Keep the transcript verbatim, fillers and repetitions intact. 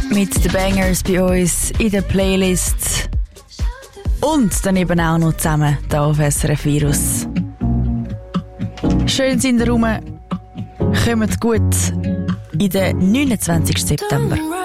mit den Bangers bei uns in der Playlist. Und dann eben auch noch zusammen hier auf S R F Virus. Schön sind ihr rum. Kommt gut in den neunundzwanzigsten September.